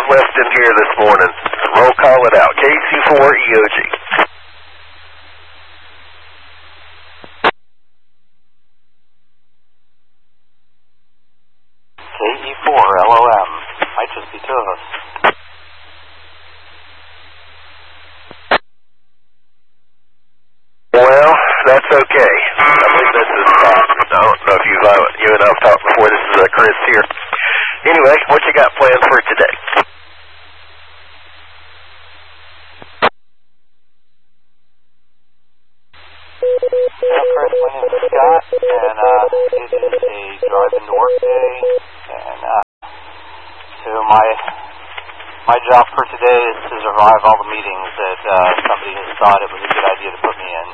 left in here this morning. Roll call it out. KC4 EOG. KE4 LOM. Might just be two of us. Well, that's okay. I believe this is Scott. I don't know if you and I have talked before. This is Chris here. Anyway, what you got planned for today? Hey Chris, my name is Scott, and it is a drive-in to work day, and so my job for today is to survive all the meetings that somebody has thought it was a good idea to put me in.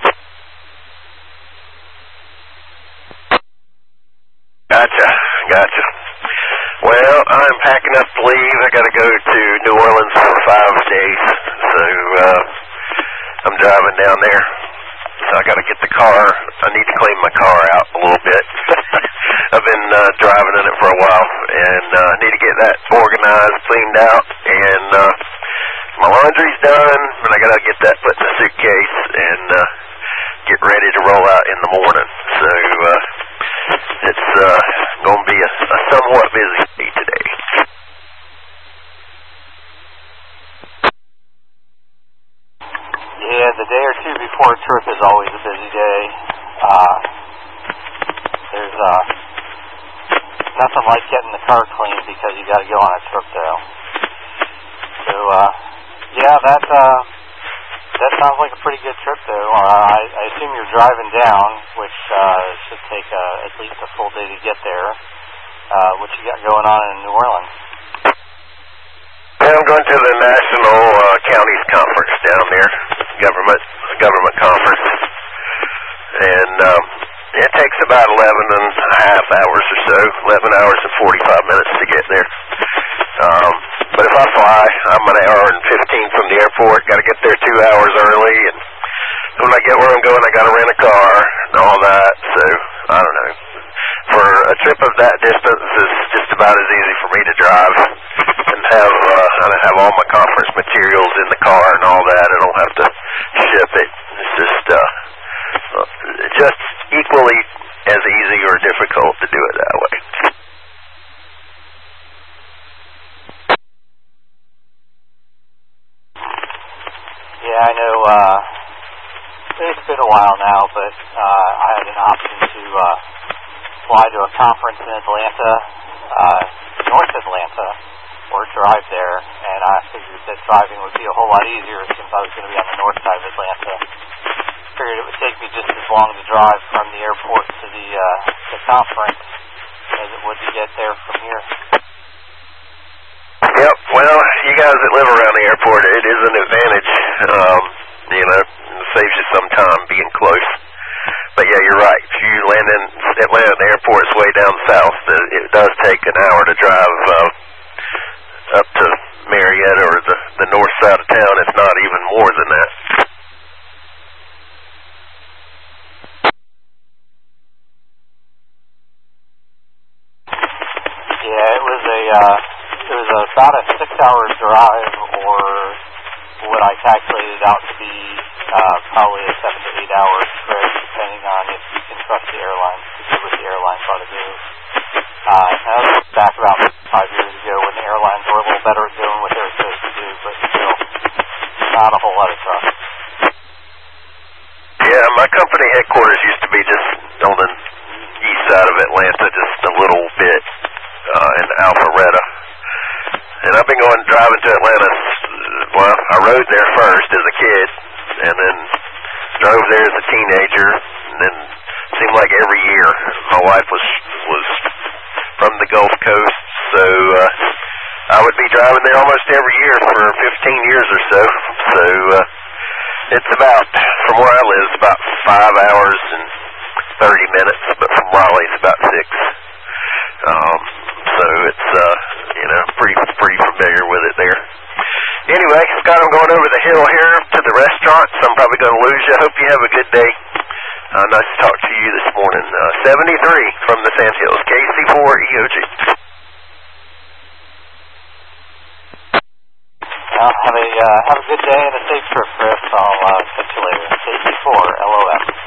Gotcha. Well, I'm packing up to leave. I got to go to New Orleans for 5 days, so I'm driving down there. So I got to get the car. I need to clean my car out a little bit. I've been driving in it for a while, and I need to get that organized, cleaned out, and my laundry's done, and I got to get that put in the suitcase and get ready to roll out in the morning. So it's going to be a somewhat busy day today. Yeah, the day or two before a trip is always a busy day. There's nothing like getting the car clean because you got to go on a trip though. So yeah, that sounds like a pretty good trip though. I assume you're driving down, which should take at least a full day to get there. What you got going on in New Orleans? Yeah, I'm going to the National Counties Conference down there, government conference, and it takes about 11 and a half hours or so, 11 hours and 45 minutes to get there. But if I fly, I'm an hour and 15 from the airport, got to get there 2 hours early, and when I get where I'm going, I got to rent a car and all that, so I don't know. For a trip of that distance, it's just about as easy for me to drive and have all my conference materials in the car and all that. I don't have to ship it. It's just equally as easy or difficult to do it that way. Yeah, I know. It's been a while now, but I had an option to fly to a conference in Atlanta, North Atlanta, or drive there, and I figured that driving would be a whole lot easier since I was going to be on the north side of Atlanta. Figured it would take me just as long to drive from the airport to the conference as it would to get there from here. Yep, well, you guys that live around the airport, it is an advantage. It saves you some time being close. But yeah, you're right. If you land in Atlanta, the airport's way down south. It does take an hour to drive up to Marietta or the north side of town. It's not even more than that. Yeah, it was about a 6-hour drive, or what I calculated out to be probably a 7 to 8 hour trip, depending on if you can trust the airlines to do what the airlines ought to do. That was back about 5 years ago when the airlines were a little better at doing what they were supposed to do, but still not a whole lot of trust. Yeah, my company headquarters used to be just on the east side of Atlanta, just a little bit in Alpharetta. And I've been driving to Atlanta. Well, I rode there first as a kid, and then drove there as a teenager, and then seemed like every year. My wife was from the Gulf Coast, so I would be driving there almost every year for 15 years or so. So it's about, from where I live, it's about 5 hours and 30 minutes, but from Raleigh it's about 6. So it's pretty familiar with it there. Anyway, Scott, I'm going over the hill here to the restaurant, so I'm probably going to lose you. Hope you have a good day. Nice to talk to you this morning. 73 from the Sand Hills, KC4 EOG. Well, have a good day and a safe trip, Chris. I'll catch you later. Safety 4, LOS.